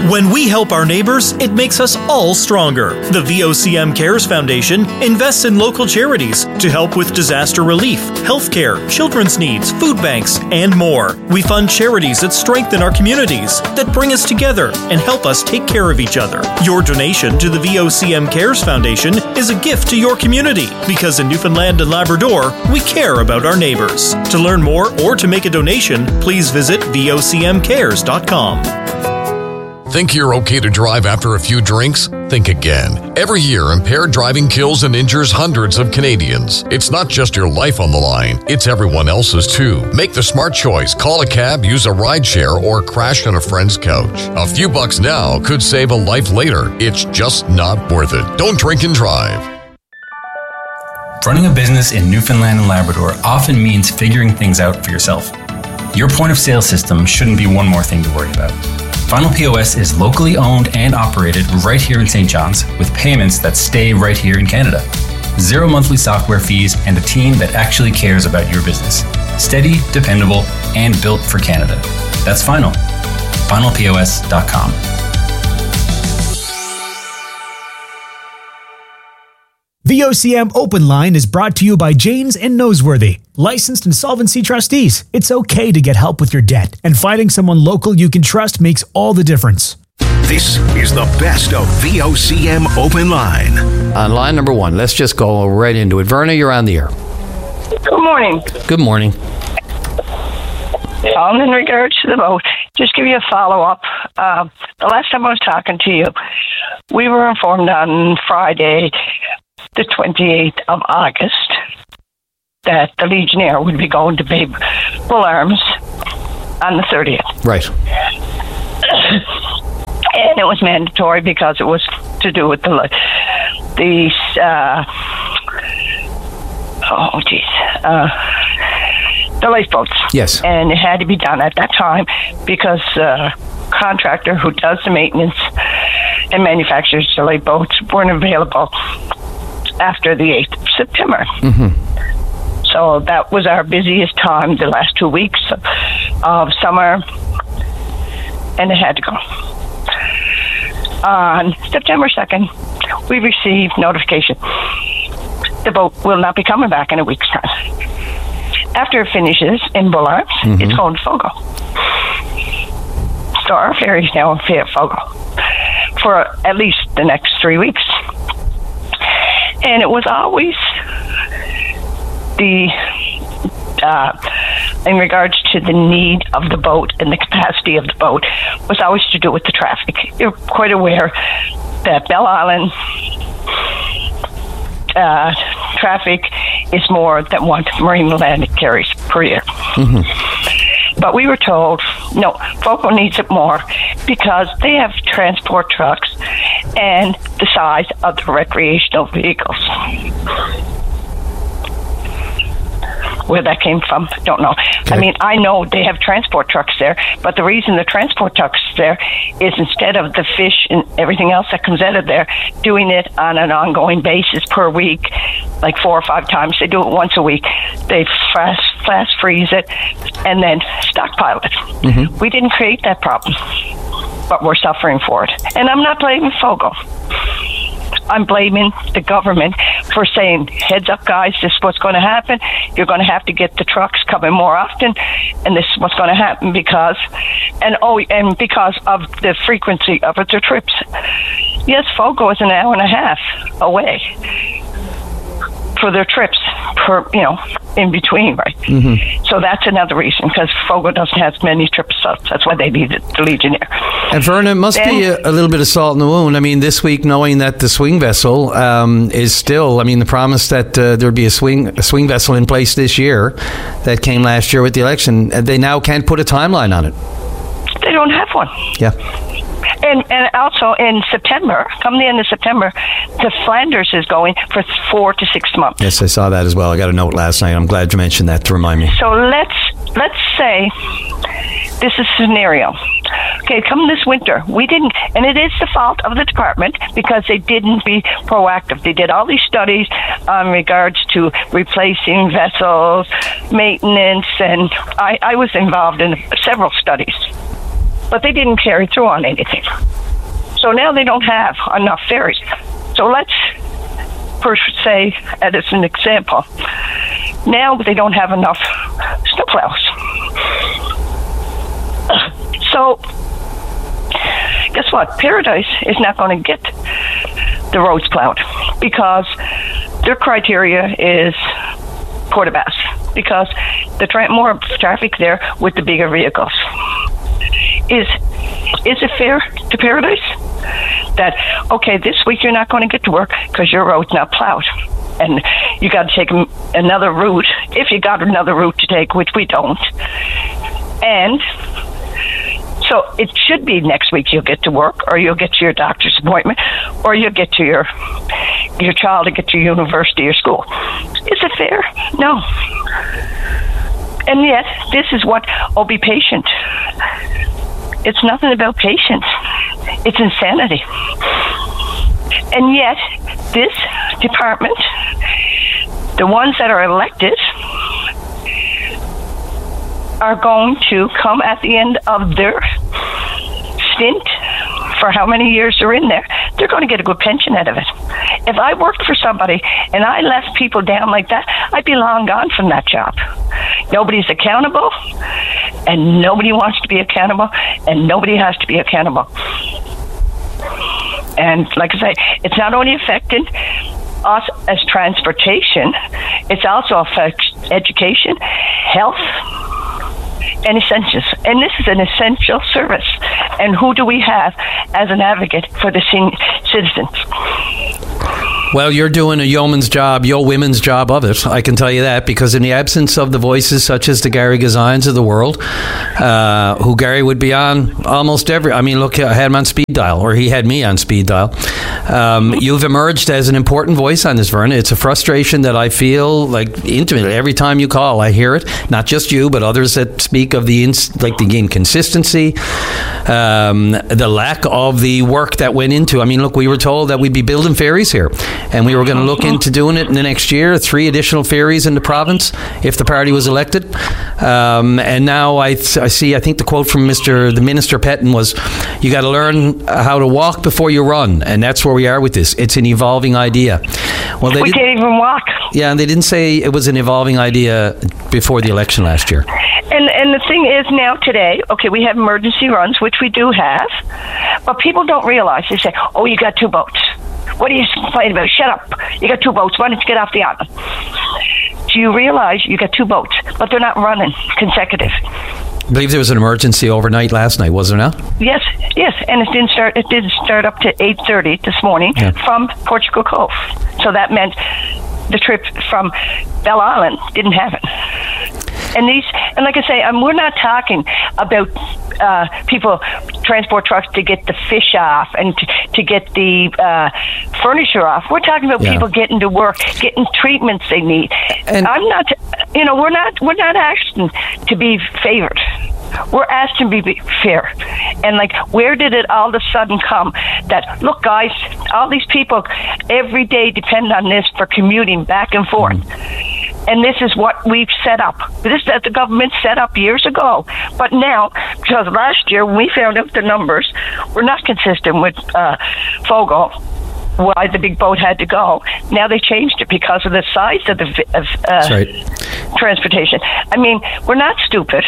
When we help our neighbors, it makes us all stronger. The V O C M Cares Foundation invests in local charities to help with disaster relief, healthcare, children's needs, food banks, and more. We fund charities that strengthen our communities, that bring us together and help us take care of each other. Your donation to the V O C M Cares Foundation is a gift to your community, because in Newfoundland and Labrador, we care about our neighbors. To learn more or to make a donation, please visit V O C M cares dot com. Think you're okay to drive after a few drinks? Think again. Every year, impaired driving kills and injures hundreds of Canadians. It's not just your life on the line, it's everyone else's too. Make the smart choice. Call a cab, use a rideshare, or crash on a friend's couch. A few bucks now could save a life later. It's just not worth it. Don't drink and drive. Running a business in Newfoundland and Labrador often means figuring things out for yourself. Your point of sale system shouldn't be one more thing to worry about. Final P O S is locally owned and operated right here in Saint John's, with payments that stay right here in Canada. Zero monthly software fees and a team that actually cares about your business. Steady, dependable, and built for Canada. That's Final. final P O S dot com. V O C M Open Line is brought to you by Janes and Noseworthy, licensed insolvency trustees. It's okay to get help with your debt, and finding someone local you can trust makes all the difference. This is the best of V O C M Open Line. On line number one, let's just go right into it. Verna, you're on the air. Good morning. Good morning. Um, in regards to the vote, just give you a follow-up. Uh, the last time I was talking to you, we were informed on Friday, the twenty-eighth of August, that the Legionnaire would be going to Babe Bull Arms on the thirtieth. Right. And it was mandatory because it was to do with the, the uh, oh, geez, uh, the lifeboats. Yes. And it had to be done at that time because uh contractor who does the maintenance and manufactures the lifeboats weren't available after the eighth of September. Mm-hmm. So that was our busiest time, the last two weeks of summer, and it had to go. On September second, we received notification the boat will not be coming back in a week's time. After it finishes in Bull Arms, mm-hmm. it's going to Fogo. So our ferry is now in Fogo for at least the next three weeks. And it was always the, uh, in regards to the need of the boat and the capacity of the boat, was always to do with the traffic. You're quite aware that Bell Island uh, traffic is more than one marine Atlantic carries per year. Mm-hmm. But we were told, no, Fogo needs it more because they have transport trucks and the size of the recreational vehicles. Where that came from, don't know. Okay. I mean, I know they have transport trucks there, but the reason the transport trucks there is instead of the fish and everything else that comes out of there, doing it on an ongoing basis per week, like four or five times. They do it once a week. They fast, fast freeze it and then stockpile it. Mm-hmm. We didn't create that problem, but we're suffering for it. And I'm not blaming Fogo. I'm blaming the government for saying, heads up, guys, this is what's going to happen. You're going to have to get the trucks coming more often, and this is what's going to happen because, and oh, and because of the frequency of their trips. Yes, Fogo is an hour and a half away for their trips, per, you know, in between, right? Mm-hmm. So that's another reason, because Fogo doesn't have many trip stops. That's why they needed the Legionnaire. And Verna, it must then, be a, a little bit of salt in the wound. I mean, this week, knowing that the swing vessel um, is still, I mean, the promise that uh, there would be a swing a swing vessel in place this year that came last year with the election, they now can't put a timeline on it. They don't have one. Yeah. And and also in September, come the end of September, the Flanders is going for four to six months. Yes, I saw that as well. I got a note last night. I'm glad you mentioned that to remind me. So let's let's say this is a scenario. Okay, come this winter, we didn't, and it is the fault of the department because they didn't be proactive. They did all these studies on regards to replacing vessels, maintenance, and I, I was involved in several studies. But they didn't carry through on anything. So now they don't have enough ferries. So let's first say, as an example, now they don't have enough snowplows. So guess what? Paradise is not going to get the roads plowed because their criteria is Port aux Basques, because the tra- more traffic there with the bigger vehicles. Is is it fair to Paradise that, okay, this week you're not going to get to work because your road's not plowed, and you got to take another route, if you got another route to take, which we don't. And so it should be next week you'll get to work, or you'll get to your doctor's appointment, or you'll get to your your child to get to university or school. Is it fair? No. And yet, this is what, oh, be patient. It's nothing about patience. It's insanity. And yet, this department, the ones that are elected, are going to come at the end of their stint, for how many years they're in there, they're going to get a good pension out of it. If I worked for somebody and I left people down like that, I'd be long gone from that job. Nobody's accountable, and nobody wants to be accountable, and nobody has to be accountable. And like I say, it's not only affecting us as transportation, it's also affects education, health, and essentials. And this is an essential service. And who do we have as an advocate for the sen- citizens? Well, you're doing a yeoman's job, yo women's job of it. I can tell you that, because in the absence of the voices such as the Gary Gazines of the world, uh, who Gary would be on almost every, I mean, look, I had him on speed dial, or he had me on speed dial. Um, you've emerged as an important voice on this, Verna. It's a frustration that I feel like intimately every time you call. I hear it, not just you, but others that speak of the ins- like the inconsistency, um, the lack of the work that went into. I mean, look, we were told that we'd be building ferries here, and we were going to look into doing it in the next year, three additional ferries in the province if the party was elected. Um, and now I, th- I see, I think the quote from Mister the Minister Petton was, you got to learn how to walk before you run. And that's where we are with this. It's an evolving idea. Well, they we can't even walk. Yeah, and they didn't say it was an evolving idea before the election last year. And and the thing is now today, okay, we have emergency runs, which we do have, but people don't realize. They say, oh, you got two boats. What are you complaining about? Shut up. You got two boats. Why don't you get off the island? Do you realize you got two boats, but they're not running consecutive? I believe there was an emergency overnight last night, was there not? Yes, yes, and it didn't start. It didn't start up to eight thirty this morning yeah. from Portugal Cove. So that meant the trip from Bell Island didn't happen. And these, and like I say, um, we're not talking about uh, people transport trucks to get the fish off and to, to get the uh, furniture off. We're talking about yeah. people getting to work, getting treatments they need. And I'm not, you know, we're not, we're not asking to be favored. We're asked to be fair. And like, where did it all of a sudden come that, look, guys, all these people every day depend on this for commuting back and forth. Mm. And this is what we've set up. This that the government set up years ago. But now, because last year when we found out the numbers were not consistent with uh, Fogo, why the big boat had to go. Now they changed it because of the size of the of, uh, right. transportation. I mean, we're not stupid,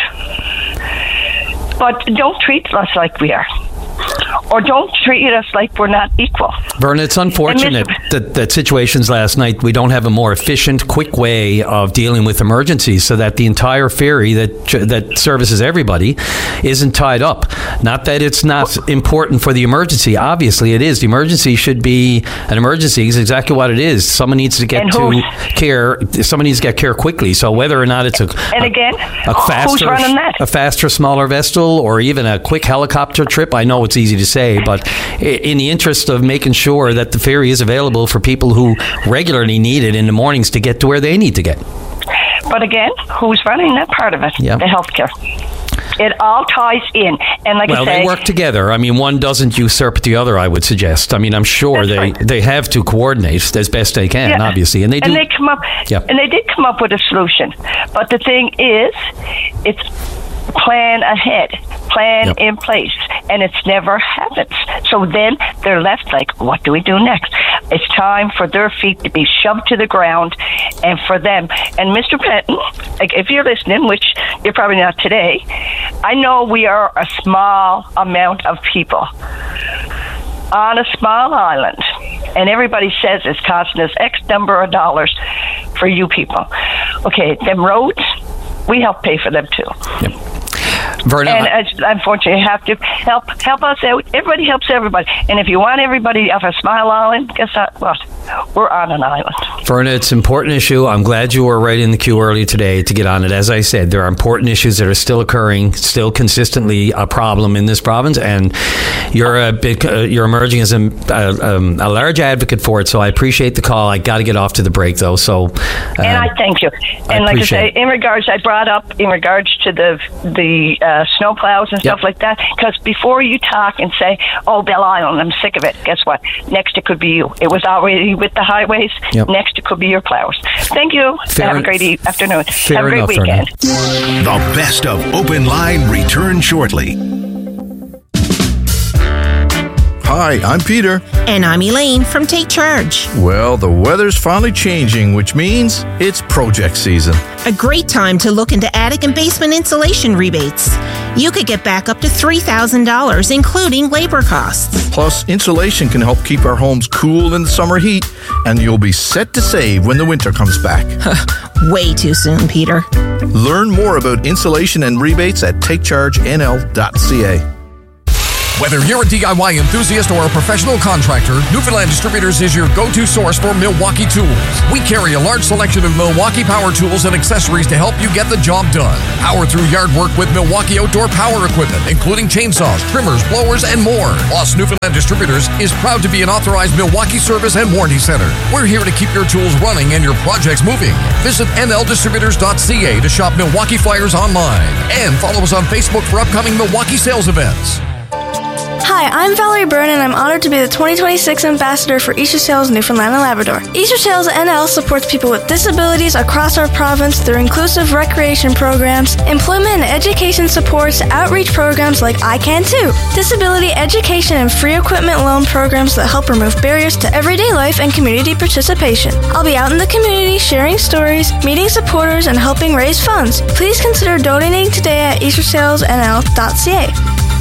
but don't treat us like we are. Or don't treat us like we're not equal. Verna, it's unfortunate that, that situations last night, we don't have a more efficient, quick way of dealing with emergencies so that the entire ferry that that services everybody isn't tied up. Not that it's not important for the emergency. Obviously, it is. The emergency should be an emergency. It's exactly what it is. Someone needs to get to care. Someone needs to get care quickly. So whether or not it's a and again, a, a faster, who's running that? a faster, smaller vessel, or even a quick helicopter trip, I know it's easy to say, but in the interest of making sure that the ferry is available for people who regularly need it in the mornings to get to where they need to get. But again, who's running that part of it? Yep. The healthcare. It all ties in, and like well, I say, they work together. I mean, one doesn't usurp the other, I would suggest. I mean, I'm sure they, right. they have to coordinate as best they can, yeah. obviously, and they do. And they come up, yeah. and they did come up with a solution. But the thing is, it's plan ahead, plan Yep. in place, and it's never happens. So then they're left like, what do we do next? It's time for their feet to be shoved to the ground, and for them. And Mister Benton, like, if you're listening, which you're probably not today, I know we are a small amount of people on a small island, and everybody says it's costing us X number of dollars for you people. Okay, them roads, we help pay for them too. Yep. Verna, and uh, unfortunately, you have to help help us out. Everybody helps everybody. And if you want everybody off a small island, guess what? What? We're on an island. Verna, it's an important issue. I'm glad you were right in the queue early today to get on it. As I said, there are important issues that are still occurring, still consistently a problem in this province, and you're a big, uh, you're emerging as a, a, um, a large advocate for it. So I appreciate the call. I got to get off to the break though. So, uh, and I thank you. And I like I say, it. in regards, I brought up in regards to the the uh, snow plows and stuff Yep. like that, because before you talk and say, "Oh, Belle Island, I'm sick of it," guess what? Next, it could be you. It was already with the highways. Yep. Next, it could be your plows. Thank you. Fair Have a en- great e- afternoon. fair Have a great enough, weekend. Verna. The best of Open Line return shortly. Hi, I'm Peter. And I'm Elaine from Take Charge. Well, the weather's finally changing, which means it's project season. A great time to look into attic and basement insulation rebates. You could get back up to three thousand dollars, including labor costs. Plus, insulation can help keep our homes cool in the summer heat, and you'll be set to save when the winter comes back. Way too soon, Peter. Learn more about insulation and rebates at take charge n l dot c a. Whether you're a D I Y enthusiast or a professional contractor, Newfoundland Distributors is your go-to source for Milwaukee tools. We carry a large selection of Milwaukee power tools and accessories to help you get the job done. Power through yard work with Milwaukee outdoor power equipment, including chainsaws, trimmers, blowers, and more. Plus, Newfoundland Distributors is proud to be an authorized Milwaukee service and warranty center. We're here to keep your tools running and your projects moving. Visit n l distributors dot c a to shop Milwaukee flyers online. And follow us on Facebook for upcoming Milwaukee sales events. Hi, I'm Valerie Byrne, and I'm honored to be the twenty twenty-six ambassador for Easter Sales Newfoundland and Labrador. Easter Sales N L supports people with disabilities across our province through inclusive recreation programs, employment and education supports, outreach programs like I Can Too, disability education and free equipment loan programs that help remove barriers to everyday life and community participation. I'll be out in the community sharing stories, meeting supporters, and helping raise funds. Please consider donating today at easter sales n l dot c a.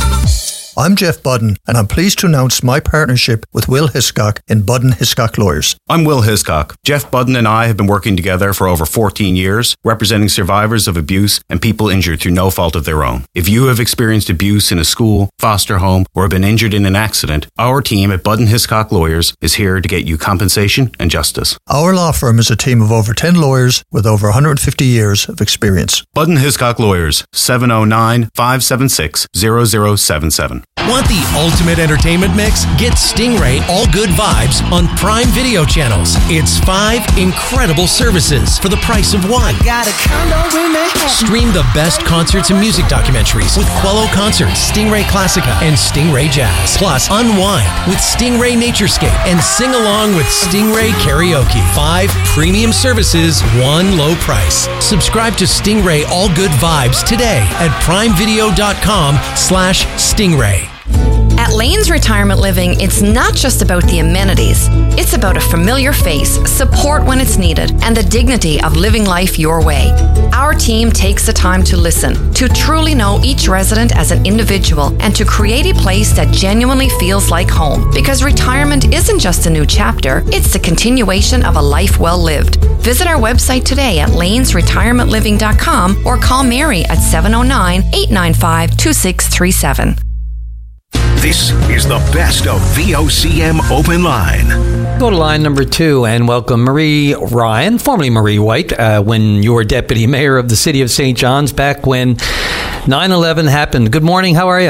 I'm Jeff Budden, and I'm pleased to announce my partnership with Will Hiscock in Budden Hiscock Lawyers. I'm Will Hiscock. Jeff Budden and I have been working together for over fourteen years, representing survivors of abuse and people injured through no fault of their own. If you have experienced abuse in a school, foster home, or been injured in an accident, our team at Budden Hiscock Lawyers is here to get you compensation and justice. Our law firm is a team of over ten lawyers with over one hundred fifty years of experience. Budden Hiscock Lawyers, seven oh nine, five seven six, zero zero seven seven. Want the ultimate entertainment mix? Get Stingray All Good Vibes on Prime Video channels. It's five incredible services for the price of one. Got a condo in Manhattan. Stream the best concerts and music documentaries with Quello Concerts, Stingray Classica, and Stingray Jazz. Plus, unwind with Stingray Naturescape and sing along with Stingray Karaoke. Five premium services, one low price. Subscribe to Stingray All Good Vibes today at primevideo.com slash Stingray. At Lane's Retirement Living, it's not just about the amenities. It's about a familiar face, support when it's needed, and the dignity of living life your way. Our team takes the time to listen, to truly know each resident as an individual, and to create a place that genuinely feels like home. Because retirement isn't just a new chapter, it's the continuation of a life well lived. Visit our website today at lanes retirement living dot com or call Mary at seven oh nine, eight nine five, two six three seven. This is the best of V O C M Open Line. Go to line number two and welcome Marie Ryan, formerly Marie White, uh, when you were deputy mayor of the city of Saint John's back when nine eleven happened. Good morning. How are you?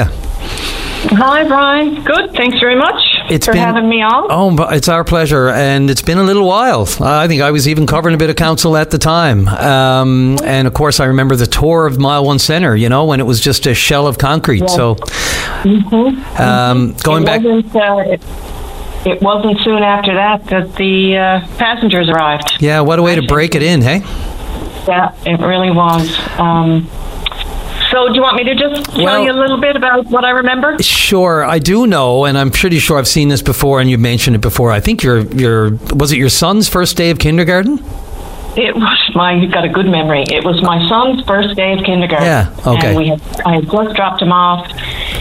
Hi, Brian. Good. Thanks very much it's for been, having me on. Oh, it's our pleasure. And it's been a little while. Uh, I think I was even covering a bit of council at the time. Um, and, of course, I remember the tour of Mile One Centre, you know, when it was just a shell of concrete. Yes. So Mm-hmm. um, going it back... Wasn't, uh, it, it wasn't soon after that that the uh, passengers arrived. Yeah, what a way to break it in, hey? Yeah, it really was. Um, So do you want me to just tell Well- you a little bit about what I remember? Sure, I do know, and I'm pretty sure I've seen this before, and you've mentioned it before. I think your your was it your son's first day of kindergarten? It was my, you've got a good memory. It was my son's first day of kindergarten. Yeah, okay. And we had, I had just dropped him off,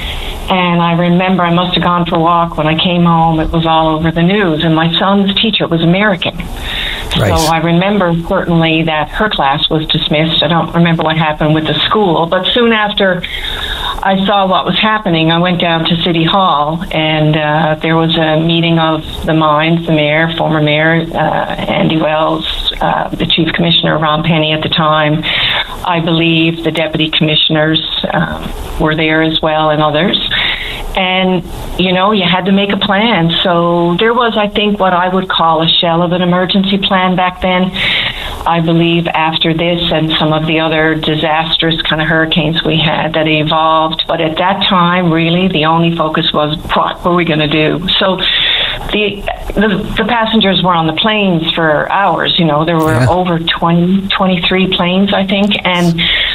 and I remember I must have gone for a walk. When I came home, it was all over the news, and my son's teacher was American. Right. So I remember certainly that her class was dismissed. I don't remember what happened with the school, but soon after I saw what was happening, I went down to City Hall, and uh, there was a meeting of the Mines, the mayor, former mayor, uh, Andy Wells, uh, the chief commissioner, Ron Penny at the time. I believe the deputy commissioners um, were there as well, and others. And, you know, you had to make a plan. So there was, I think, what I would call a shell of an emergency plan back then. I believe after this and some of the other disastrous kind of hurricanes we had, that evolved. But at that time, really, the only focus was, what were we going to do? So the, the the passengers were on the planes for hours. You know, there were Yeah. over twenty, twenty-three planes, I think. And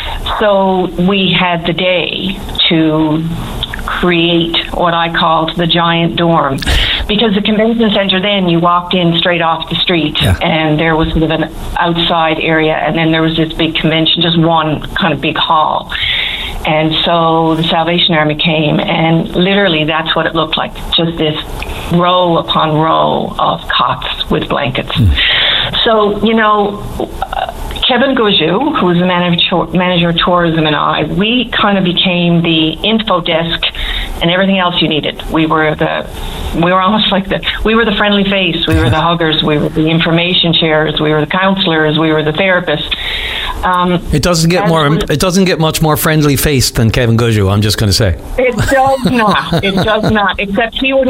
so we had the day to create what I called the giant dorm, because the convention center, then you walked in straight off the street, Yeah. and there was sort of an outside area, and then there was this big convention, just one kind of big hall. And so the Salvation Army came, and literally that's what it looked like, just this row upon row of cots with blankets. So, you know, Kevin Gouju, who was the manager, manager of tourism, and I, we kind of became the info desk and everything else you needed. We were the, we were almost like the, we were the friendly face, we were the huggers, we were the information sharers, we were the counselors, we were the therapists. Um, It doesn't get more. It doesn't get much more friendly faced than Kevin Gouju. I'm just going to say. It does not. It does not. Except he would